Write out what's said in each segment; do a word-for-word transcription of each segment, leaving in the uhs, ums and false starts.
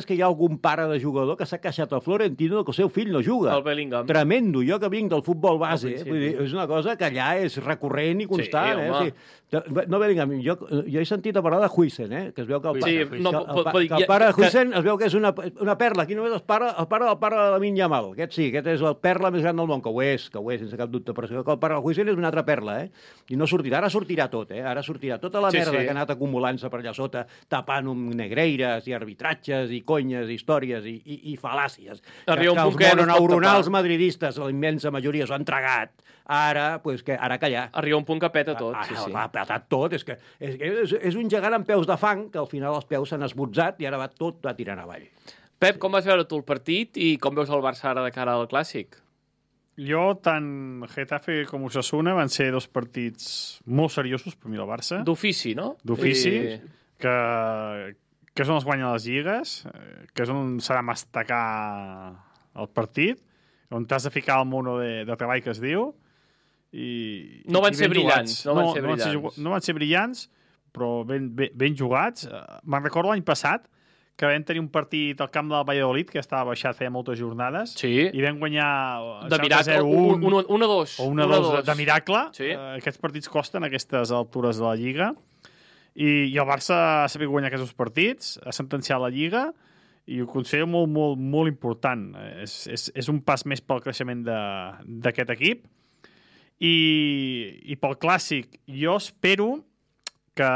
que hi ha algun pare de jugador que s'ha queixat al Florentino que el seu fill no juga. El Bellingham. Tremendo. Jo que vinc del futbol base, eh? Vull dir, és una cosa que allà és recurrent i constant. Sí, eh? O sigui, no, Bellingham, jo, jo he sentit a parlar de Huijsen, eh? Que es veu que el, sí, pare, no, que, el, pot, que el pare de Huijsen es veu que és una, una perla. Aquí només el pare, el pare, el pare de Lamine Yamal. Aquest sí, aquest és el perla més gran del món, que ho és, que ho és, sense cap dubte. Però el pare de Huijsen és una altra perla, eh? I no sortirà. Ara sortirà tot, eh? Ara sortirà tota la sí, merda sí. que ha anat acumulant-se per allà sota, tapant amb negreires i arbitratges i conyes i històries i, i, i fal·làcies. Que, que els mononeuronals madridistes, la immensa majoria, s'ho han tragat. Ara, pues, que, ara callar. Arriba un punt que peta tot. Ah, sí, sí. Ha petat tot. És, que, és, és, és un gegant amb peus de fang que al final els peus s'han esbotzat i ara va tot va tirant avall. Pep, com vas veure tu el partit i com veus el Barça ara de cara al Clàssic? Jo, tant Getafe com Osasuna van ser dos partits molt seriosos per mi el Barça. D'ofici, no? D'ofici, I... que, que és on es guanyen les lligues, que és on s'ha de mastecar el partit, on t'has de ficar el mono de, de treball que es diu. I, no van i ser brillants. No, no, van ser no, brillants. Van ser, no van ser brillants, però ben, ben, ben jugats. Me'n recordo l'any passat que vam tenir un partit al camp del Valladolid, que estava baixat feia moltes jornades, sí. i vam guanyar de miracle, un, un, un a dos. O un a dos de, de miracle. Sí. Uh, aquests partits costen a aquestes altures de la Lliga. I, i el Barça ha sabut guanyar aquests partits, ha sentenciat la Lliga, i ho considero molt, molt, molt important. És, és, és un pas més pel creixement d'aquest equip. I, i pel Clàssic, jo espero que,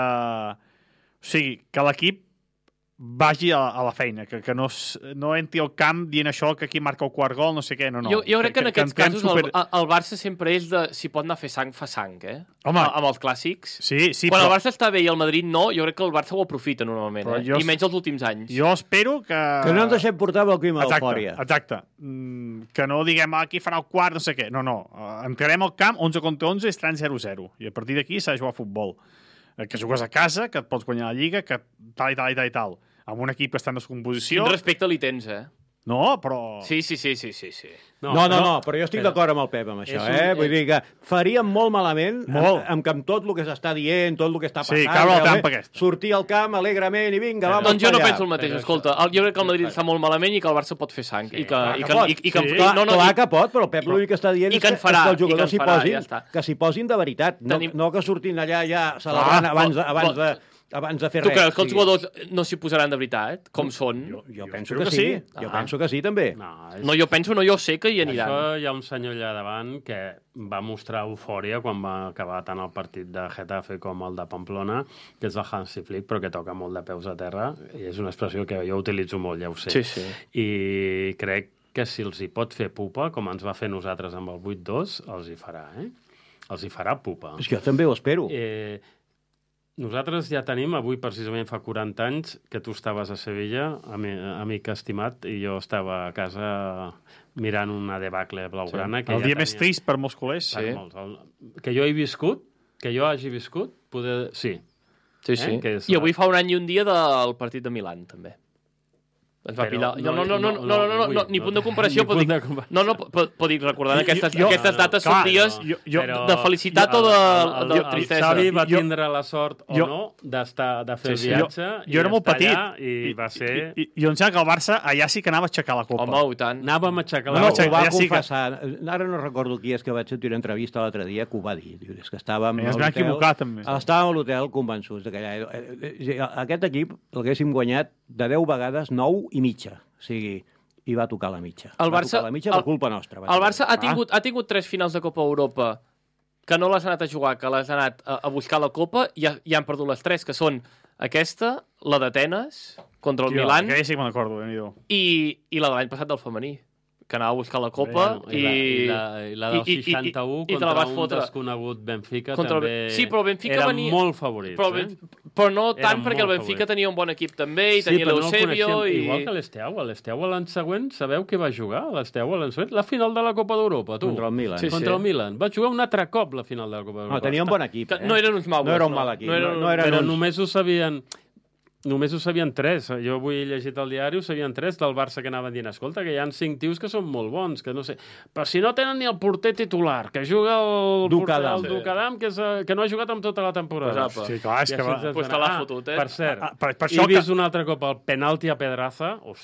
o sigui, que l'equip vagi a, a la feina, que, que no, no entri al camp dient això, que aquí marca el quart gol, no sé què, no, no. Jo, jo crec que, que en aquests que casos super... el, el Barça sempre és de, si pot anar a fer sang, fa sang, eh? Home, a, amb els clàssics. Sí, sí, Quan però... el Barça està bé i el Madrid no, jo crec que el Barça ho aprofita normalment, eh? Jo... I menys els últims anys. Jo espero que... Que no ens deixem portar pel clima d'eufòria. Exacte, mm, que no diguem aquí farà el quart, no sé què. No, no, entrarem al camp onze contra onze i estaran zero zero. I a partir d'aquí s'ha de jugar a futbol. Que jugues a casa, que et pots guanyar la Lliga, que tal i tal i tal i tal. Amb un equip que està en descomposició... Quin respecte li tens, eh? No, però... Sí, sí, sí, sí, sí. sí. No, no, no, no, però jo estic però... d'acord amb el Pep amb això, un... eh? Vull dir que faríem molt malament molt. Amb, amb, amb tot el que s'està dient, tot el que està passant... Sí, caure la trampa aquesta. Sortir al camp alegrement i vinga, vamos doncs jo no allà. penso el mateix, però escolta. Això... Jo crec que el Madrid està molt malament i que el Barça pot fer sang. Sí, I que, clar, i que que, pot. I, i que, sí. i, Clar, no, no, clar i... que pot, però el Pep l'únic que està dient I que és que, farà, que els jugadors s'hi posin, ja que s'hi posin de veritat. No, Tenim... no que surtin allà ja celebrant abans de... Abans de abans de fer tu res. Tu creus que els jugadors no s'hi posaran de veritat? Com són? Jo, jo penso que, que sí. Jo ah. penso que sí, també. No, és... no, jo penso, no, jo sé que hi aniran. Això hi ha un senyor allà davant que va mostrar eufòria quan va acabar tant el partit de Getafe com el de Pamplona, que és el Hansi Flick, però que toca molt de peus a terra, i és una expressió que jo utilitzo molt, ja ho sé. Sí, sí. I crec que si els hi pot fer pupa, com ens va fer nosaltres amb el vuit dos, els hi farà, eh? Els hi farà pupa. És que jo també ho espero. Eh... Nosaltres ja tenim, avui precisament fa quaranta anys, que tu estaves a Sevilla, amic estimat, i jo estava a casa mirant una debacle blaugrana. Sí. Que el ja dia tenia... més trist per molts culers. Sí. Molts. El... Que jo he viscut, que jo hagi viscut, poder... sí. Sí, sí. Eh? És... I avui fa un any i un dia del partit de Milan, també. Es va pillar... No, no, no, no, no, no, no, no, no, ni punt de comparació, però dic... No, no, però dic, recordant aquestes, jo, aquestes dates són dies de felicitat o de, de tristesa. Xavi va tindre la sort o no d'estar, de fer el viatge i estar allà i va ser... I jo em sembla que el Barça allà sí que anava a aixecar la copa. Home, i tant. Anàvem a aixecar la copa. copa. Ho va confessar. Ara no recordo qui és que vaig sentir una entrevista l'altre dia que ho va dir. És que estàvem a l'hotel... Estàvem a l'hotel convençuts que allà... Aquest equip l'haguéssim guanyat de deu vegades nou i mitja. O sigui, i va tocar la mitja. El va Barça, tocar la mitja per culpa nostra. El Barça ha tingut, ha tingut tres finals de Copa Europa que no les ha anat a jugar, que les ha anat a, a buscar la Copa i, ha, i han perdut les tres, que són aquesta, la d'Atenes, contra el Tio, Milan, aquella sí que me'n recordo, i, i la de l'any passat del femení, que anava a buscar la Copa Bé, i, i, la, i, la, i la del seixanta-u i, i, contra la un fotre. Desconegut Benfica contra també el... sí, però el Benfica eren venia... molt favorits. Però, eh? però no tant eren perquè el Benfica favorits. Tenia un bon equip també i sí, tenia l'Eusebio. No i... Igual que l'Esteu. L'Esteu l'any següent, sabeu què va jugar? L'Esteu l'any següent? La final de la Copa d'Europa, tu. Contra el Milan. Sí, contra sí. el Milan. Va jugar un altre cop la final de la Copa d'Europa. No, tenia un bon equip. Eh? No eren uns maus. No era un mal equip. No eren, no eren però uns... només ho sabien... Només ho sabien tres. Jo avui he llegit el diari, ho sabien tres del Barça que anaven dient, escolta, que hi ha cinc tios que són molt bons, que no sé... Però si no tenen ni el porter titular, que juga el Ducadam, el Ducadam que, és, que no ha jugat amb tota la temporada. Pues sí, clar, és ja que va... Pues que l'ha fotut, eh? Per cert, ah, per, per he vist que... un altre cop el penalti a Pedraza,